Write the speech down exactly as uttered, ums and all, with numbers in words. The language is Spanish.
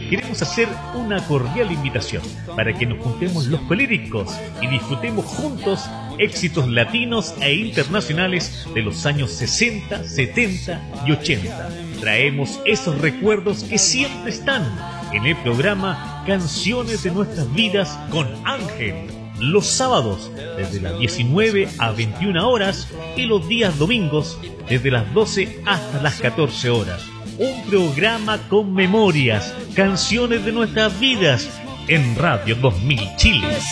queremos hacer una cordial invitación para que nos juntemos los colíricos y disfrutemos juntos éxitos latinos e internacionales de los años sesenta, setenta y ochenta. Traemos esos recuerdos que siempre están en el programa Canciones de Nuestras Vidas con Ángel. Los sábados desde las diecinueve a veintiuna horas y los días domingos desde las doce hasta las catorce horas. Un programa con memorias, canciones de nuestras vidas en Radio dos mil Chile.